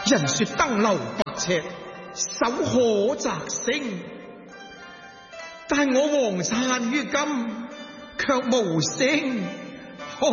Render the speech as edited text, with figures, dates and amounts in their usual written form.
人說登樓拔尺，手可摘星，但我黃燦於今卻無聲。